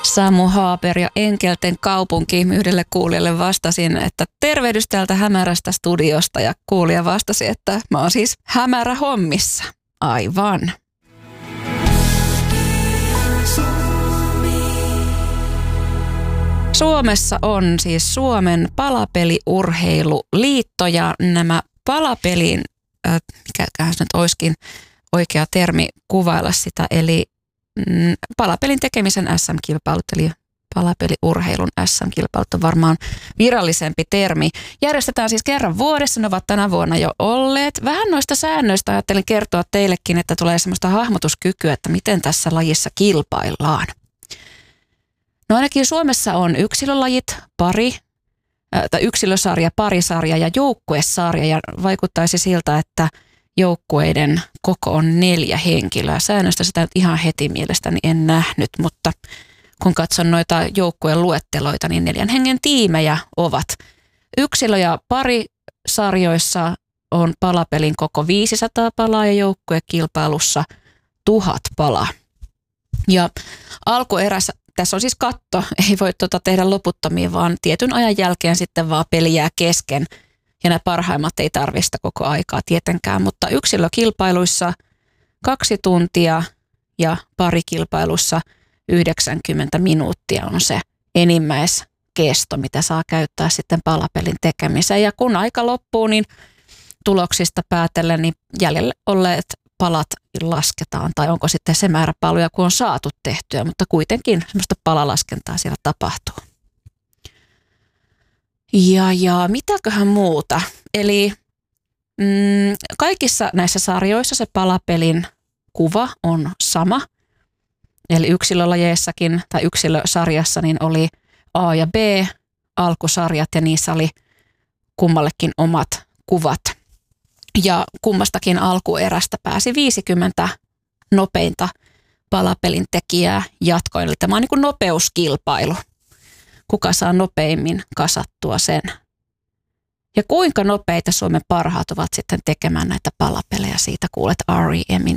Samu Haaper ja Enkelten kaupunki. Yhdelle kuulijalle vastasin, että tervehdys täältä hämärästä studiosta, ja kuulija vastasi, että mä oon siis hämärä hommissa. Aivan. Suomessa on siis Suomen palapeliurheiluliitto, ja nämä palapelin, mikäköhän se nyt olisikin oikea termi kuvailla sitä, eli palapelin tekemisen SM-kilpailut, eli palapeliurheilun SM-kilpailut on varmaan virallisempi termi. Järjestetään siis kerran vuodessa, ne ovat tänä vuonna jo olleet. Vähän noista säännöistä ajattelin kertoa teillekin, että tulee semmoista hahmotuskykyä, että miten tässä lajissa kilpaillaan. No ainakin Suomessa on yksilölajit, yksilösarja, parisarja ja joukkuesarja, ja vaikuttaisi siltä, että joukkueiden koko on 4 henkilöä. Säännöstä sitä ihan heti mielestäni en nähnyt, mutta kun katson noita joukkueen luetteloita, niin 4 hengen tiimejä ovat. Yksilö- ja parisarjoissa on palapelin koko 500 palaa ja joukkuekilpailussa 1000 palaa. Ja alkuerässä, tässä on siis katto, ei voi tehdä loputtomiin, vaan tietyn ajan jälkeen sitten vaan peli jää kesken. Ja nämä parhaimmat ei tarvista koko aikaa tietenkään, mutta yksilökilpailuissa 2 tuntia ja parikilpailuissa 90 minuuttia on se enimmäiskesto, mitä saa käyttää sitten palapelin tekemiseen. Ja kun aika loppuu, niin tuloksista päätellen niin jäljelle olleet palat lasketaan, tai onko sitten se määrä paloja, kun on saatu tehtyä, mutta kuitenkin semmoista palalaskentaa siellä tapahtuu. Ja mitäköhän muuta? Eli kaikissa näissä sarjoissa se palapelin kuva on sama. Eli yksilölajeissakin tai yksilösarjassa niin oli A ja B alkusarjat, ja niissä oli kummallekin omat kuvat. Ja kummastakin alkuerästä pääsi 50 nopeinta palapelin tekijää jatkoon. Eli tämä on niin kuin nopeuskilpailu. Kuka saa nopeimmin kasattua sen. Ja kuinka nopeita Suomen parhaat ovat sitten tekemään näitä palapelejä, siitä kuulet R.E.Min